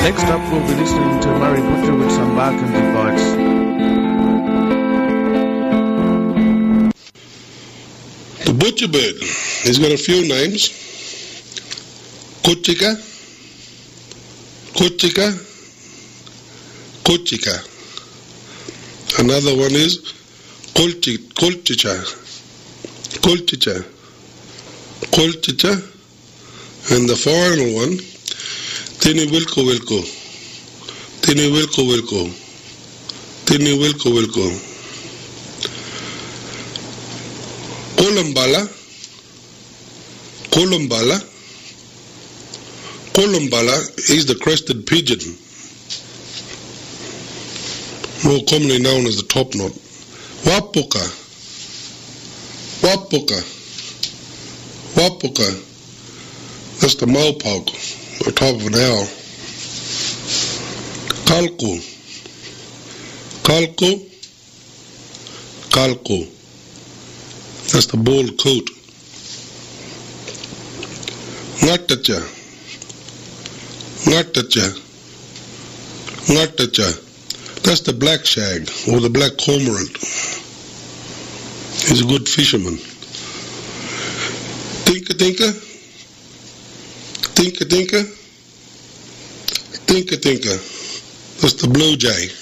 Next up, we'll be listening to Murray Butcher with some Barkindi bites. The butcher bird, he's got a few names. Kuchika, Kuchika, Kuchika. Another one is Kulchicha, Kulchicha, Kulchicha. And the final one, Tini Wilko Wilko, Tini Wilko Wilko, Tini Wilko Wilko. Kolumbala, Kolumbala, Kolumbala is the crested pigeon, more commonly known as the topknot. Wapuka, Wapuka, Wapuka. That's the mopoke, the top of an owl. Kalku, Kalku, Kalku. That's the bald coot. Ngatacha, Ngatacha, Ngatacha. That's the black shag or the black cormorant. He's a good fisherman. Tinka Tinka, Tinka Tinka, Tinka Tinka. That's the blue jay.